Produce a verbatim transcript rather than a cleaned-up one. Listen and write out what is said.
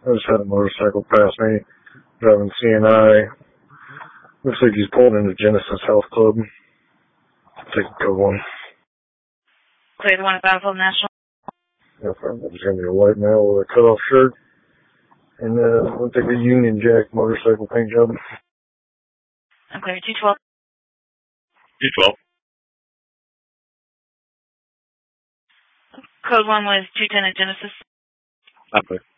I just had a motorcycle pass me, driving C N I. Looks like he's pulled into Genesis Health Club. Take code one. Clear the one at Battlefield National. Yep, there's going to be a white male with a cutoff shirt. And uh, looks like a Union Jack motorcycle paint job. I'm clear, two twelve. two twelve. Code one was two ten at Genesis. I'm clear.